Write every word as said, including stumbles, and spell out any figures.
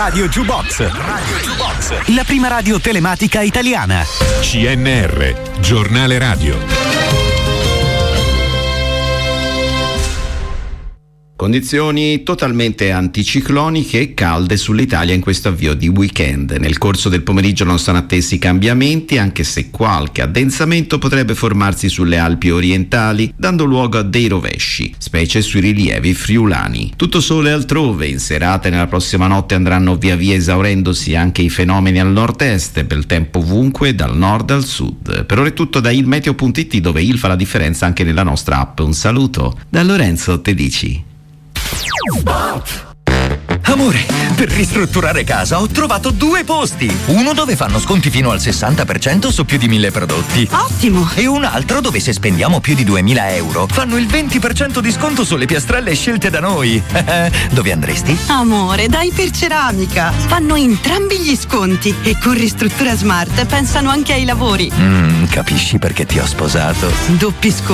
Radio Jukebox. Radio Jukebox. La prima radio telematica italiana. C N R, giornale radio. Condizioni totalmente anticicloniche e calde sull'Italia in questo avvio di weekend. Nel corso del pomeriggio non sono attesi cambiamenti, anche se qualche addensamento potrebbe formarsi sulle Alpi orientali, dando luogo a dei rovesci, specie sui rilievi friulani. Tutto sole altrove, in serata e nella prossima notte andranno via via esaurendosi anche i fenomeni al nord-est, bel tempo ovunque dal nord al sud. Per ora è tutto da ilmeteo punto it, dove il fa la differenza anche nella nostra app. Un saluto da Lorenzo Tedici. Amore, per ristrutturare casa ho trovato due posti. Uno dove fanno sconti fino al sessanta per cento su più di mille prodotti. Ottimo! E un altro dove se spendiamo più di duemila euro fanno il venti per cento di sconto sulle piastrelle scelte da noi. Dove andresti? Amore, dai per Ceramica. Fanno entrambi gli sconti e con Ristruttura Smart pensano anche ai lavori. Mm, capisci perché ti ho sposato? Doppi sconti.